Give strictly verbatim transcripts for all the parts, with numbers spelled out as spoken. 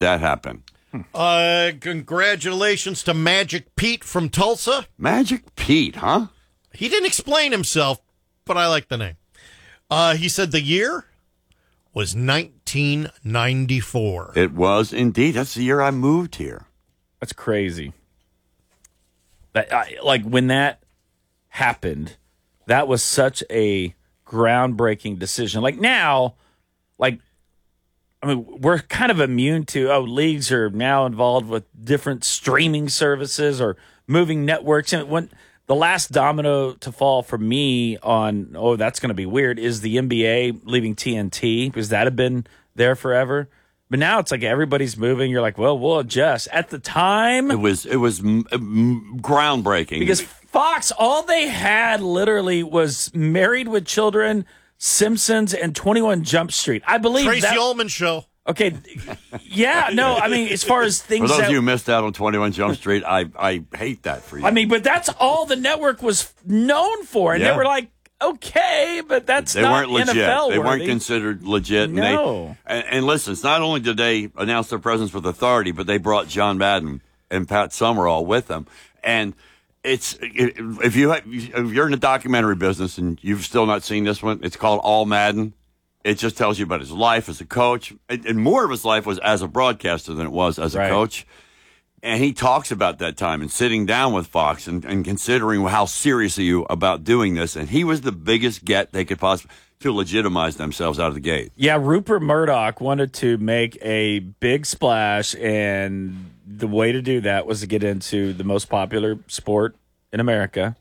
that happen? Uh, congratulations to Magic Pete from Tulsa. Magic Pete, huh? He didn't explain himself, but I like the name. Uh, he said the year was nineteen ninety-four. It was indeed. That's the year I moved here. That's crazy. That, I, like, when that happened, that was such a groundbreaking decision. Like, now, like, I mean, we're kind of immune to, oh, leagues are now involved with different streaming services or moving networks. And when the last domino to fall for me on, oh, that's going to be weird, is the N B A leaving T N T, because that had been there forever. But now it's like everybody's moving. You're like, well, we'll adjust. At the time, It was it was m- m- groundbreaking. because Fox, all they had literally was Married with Children, Simpsons, and twenty-one Jump Street. I believe Tracy that. Ullman Show. Okay, yeah, no, I mean, as far as For things those that, of you who missed out on twenty-one Jump Street, I, I hate that for you. I mean, but that's all the network was known for, and Yeah. they were like, okay, but that's they not weren't legit. N F L They weren't worthy. considered legit. And No. They, and, and listen, it's not only did they announce their presence with authority, but they brought John Madden and Pat Summerall with them. And it's if you if you're in the documentary business and you've still not seen this one, it's called All Madden. It just tells you about his life as a coach, and, and more of his life was as a broadcaster than it was as a Right. coach. And he talks about that time and sitting down with Fox and, and considering how serious are you about doing this. And he was the biggest get they could possibly to legitimize themselves out of the gate. Yeah, Rupert Murdoch wanted to make a big splash, and the way to do that was to get into the most popular sport in America.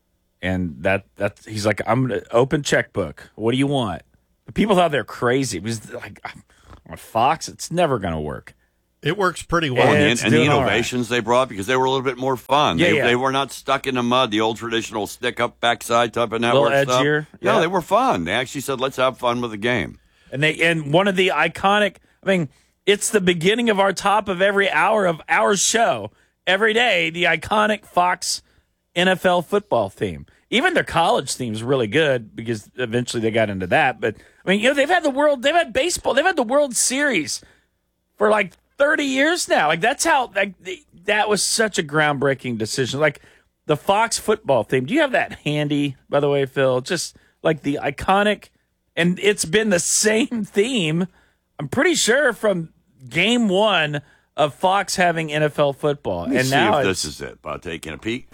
And that that he's like, I'm gonna open checkbook. What do you want? The people thought they're crazy. It was like, on Fox, it's never going to work. It works pretty well. And, It's the, and the doing all right. innovations they brought because they were a little bit more fun. Yeah, they, yeah. they were not stuck in the mud, the old traditional stick up backside type of network Little stuff. edgier, No, yeah. they were fun. They actually said, let's have fun with the game. And they and one of the iconic, I mean, it's the beginning of our top of every hour of our show. Every day, the iconic Fox N F L football theme. Even their college theme is really good because eventually they got into that. But I mean, you know, they've had the world, they've had baseball, they've had the World Series for like thirty years now. Like that's how like that was such a groundbreaking decision. Like the Fox football theme. Do you have that handy, by the way, Phil? Just like the iconic, and it's been the same theme, I'm pretty sure, from game one of Fox having N F L football. Let me and see now if it's, this is it. By taking a peek.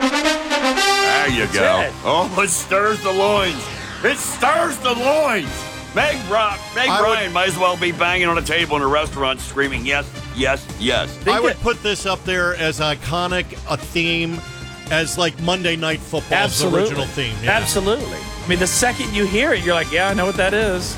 There you go. it. Oh, it stirs the loins. It stirs the loins. Meg, Rock, Meg I would- Ryan might as well be banging on a table in a restaurant screaming, yes, yes, yes. I would put this up there as iconic a theme as like Monday Night Football's Absolutely. original theme. Yeah. Absolutely. I mean, the second you hear it, you're like, yeah, I know what that is.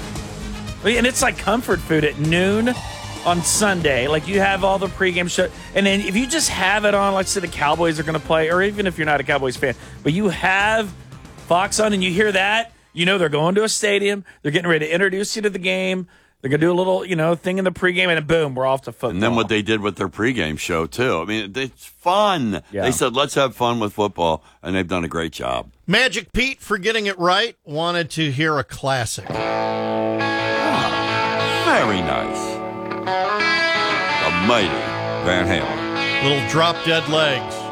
I mean, and it's like comfort food at noon on Sunday. Like, you have all the pregame show. And then if you just have it on, like, say the Cowboys are going to play, or even if you're not a Cowboys fan, but you have Fox on and you hear that, you know they're going to a stadium. They're getting ready to introduce you to the game. They're going to do a little, you know, thing in the pregame, and then boom, we're off to football. And then what they did with their pregame show, too. I mean, it's fun. Yeah. They said, let's have fun with football, and they've done a great job. Magic Pete, for getting it right, wanted to hear a classic. Very nice. The mighty Van Halen. Little Drop Dead Legs.